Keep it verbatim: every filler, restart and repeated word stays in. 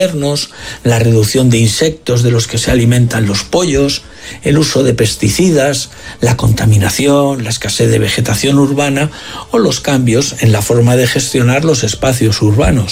la reducción de insectos de los que se alimentan los pollos, el uso de pesticidas, la contaminación, la escasez de vegetación urbana o los cambios en la forma de gestionar los espacios urbanos.